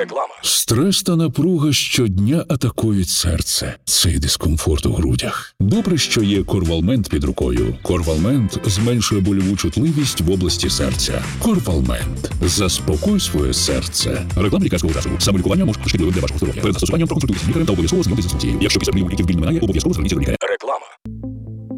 Реклама. Стрес та напруга щодня атакують серце. Цей дискомфорт у грудях. Добре, що є Корвалмент під рукою. Корвалмент зменшує больову чутливість в області серця. Корвалмент. Заспокой своє серце. Реклама лікарського засобу. Самолікування може бути шкідливим для вашого здоров'я. Перед застосуванням проконсультуйтесь з лікарем та обов'язково знайомтесь з інструкцією. Якщо після прийому ліків біль не минає, обов'язково зверніться до лікаря. Реклама.